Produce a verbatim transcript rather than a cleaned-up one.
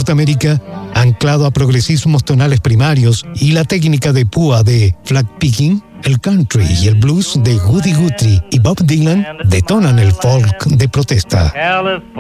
Norteamérica, anclado a progresismos tonales primarios y la técnica de púa de flag picking, el country y el blues de Woody Guthrie y Bob Dylan detonan el folk de protesta. California.